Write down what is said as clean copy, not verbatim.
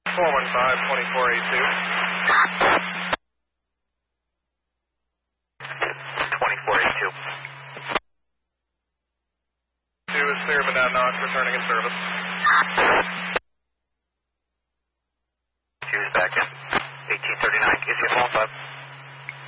415, 2482. 2 is clear, but now Knox returning in service. 2 is back in. 1839, KCS 15.